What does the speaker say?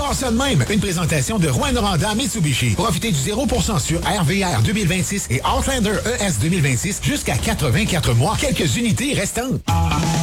voir ça de même. Une présentation de Rouyn-Noranda Mitsubishi. Profitez du 0% sur RVR 2026 et Outlander ES 2026 jusqu'à 84 mois. Quelques unités restantes.